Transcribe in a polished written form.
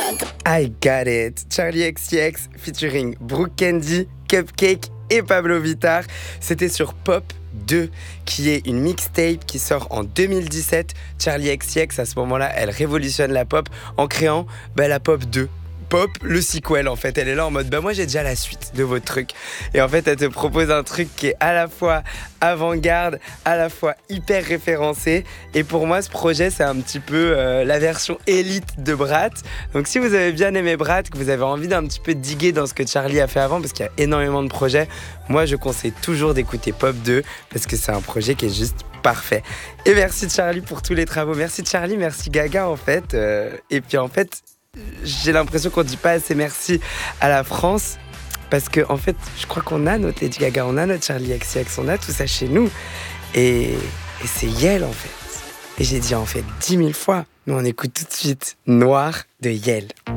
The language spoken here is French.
I Got It, Charli XCX featuring Brooke Candy, Cupcake et Pablo Vittar. C'était sur Pop 2, qui est une mixtape qui sort en 2017. Charli XCX, à ce moment-là, elle révolutionne la pop en créant la Pop 2. Pop, le sequel en fait, elle est là en mode moi j'ai déjà la suite de votre truc, et en fait elle te propose un truc qui est à la fois avant-garde, à la fois hyper référencé, et pour moi ce projet c'est un petit peu la version élite de Brat. Donc si vous avez bien aimé Brat, que vous avez envie d'un petit peu diguer dans ce que Charli a fait avant, parce qu'il y a énormément de projets, moi je conseille toujours d'écouter Pop 2 parce que c'est un projet qui est juste parfait. Et merci Charli pour tous les travaux, merci Charli, merci Gaga en fait, et puis en fait j'ai l'impression qu'on dit pas assez merci à la France, parce que en fait je crois qu'on a notre Lady Gaga, on a notre Charli XCX, on a tout ça chez nous, et c'est Yel en fait. Et j'ai dit en fait 10 000 fois, mais on écoute tout de suite Noir de Yel.